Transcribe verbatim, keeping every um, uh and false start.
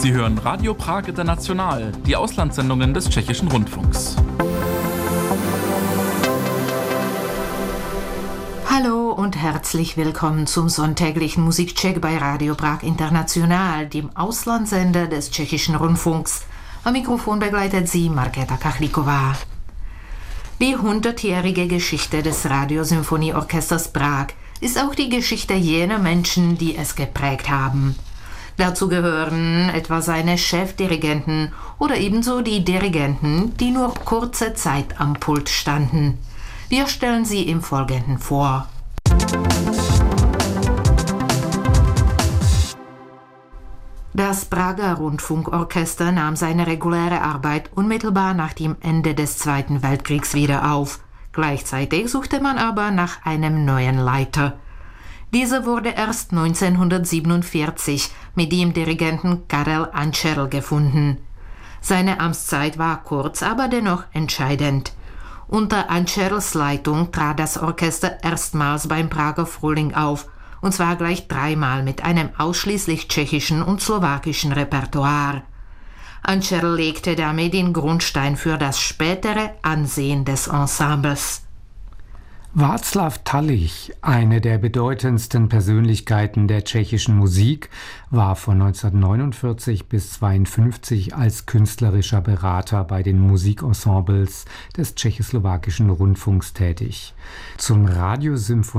Sie hören Radio Prag International, die Auslandssendungen des Tschechischen Rundfunks. Hallo und herzlich willkommen zum sonntäglichen Musikcheck bei Radio Prag International, dem Auslandssender des Tschechischen Rundfunks. Am Mikrofon begleitet Sie Markéta Kachlíková. Die hundertjährige Geschichte des Radiosymphonieorchesters Prag ist auch die Geschichte jener Menschen, die es geprägt haben. Dazu gehören etwa seine Chefdirigenten oder ebenso die Dirigenten, die nur kurze Zeit am Pult standen. Wir stellen sie im Folgenden vor. Das Prager Rundfunkorchester nahm seine reguläre Arbeit unmittelbar nach dem Ende des Zweiten Weltkriegs wieder auf. Gleichzeitig suchte man aber nach einem neuen Leiter. Dieser wurde erst neunzehnhundertsiebenundvierzig mit dem Dirigenten Karel Ančerl gefunden. Seine Amtszeit war kurz, aber dennoch entscheidend. Unter Ančerls Leitung trat das Orchester erstmals beim Prager Frühling auf, und zwar gleich dreimal mit einem ausschließlich tschechischen und slowakischen Repertoire. Ančerl legte damit den Grundstein für das spätere Ansehen des Ensembles. Václav Tallich, eine der bedeutendsten Persönlichkeiten der tschechischen Musik, war von neunzehnhundertneunundvierzig bis zweiundfünfzig als künstlerischer Berater bei den Musikensembles des tschechoslowakischen Rundfunks tätig. Zum Radiosymphonie